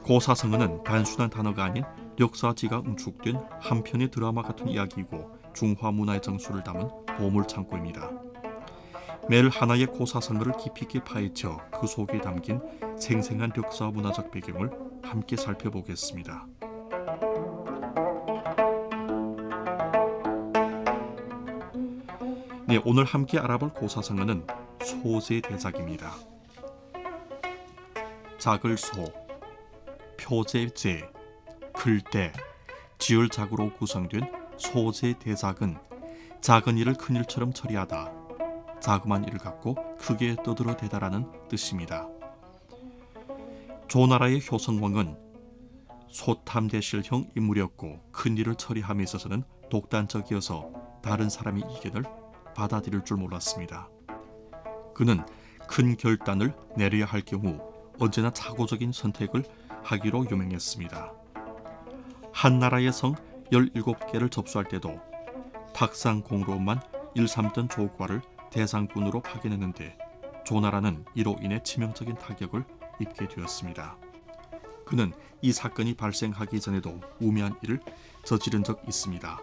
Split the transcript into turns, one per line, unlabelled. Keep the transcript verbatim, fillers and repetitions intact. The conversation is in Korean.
고사성어는 단순한 단어가 아닌 역사지가 응축된 한 편의 드라마 같은 이야기이고 중화 문화의 정수를 담은 보물창고입니다. 매일 하나의 고사성어를 깊이 있게 파헤쳐 그 속에 담긴 생생한 역사 문화적 배경을 함께 살펴보겠습니다. 네, 오늘 함께 알아볼 고사성어는 소제대작입니다. 작을 소, 표제제, 글대, 지을작으로 구성된 소제대작은 작은 일을 큰 일처럼 처리하다, 자그만 일을 갖고 크게 떠들어 대다라는 뜻입니다. 조나라의 효성왕은 소탐대실형 인물이었고 큰 일을 처리함에 있어서는 독단적이어서 다른 사람의 의견을 받아들일 줄 몰랐습니다. 그는 큰 결단을 내려야 할 경우 언제나 착오적인 선택을 하기로 유명했습니다. 한 나라의 성 열일곱 개를 접수할 때도 탁상공로만 일삼던 조과를 대상군으로 파견했는데 조나라는 이로 인해 치명적인 타격을 입게 되었습니다. 그는 이 사건이 발생하기 전에도 우매한 일을 저지른 적 있습니다.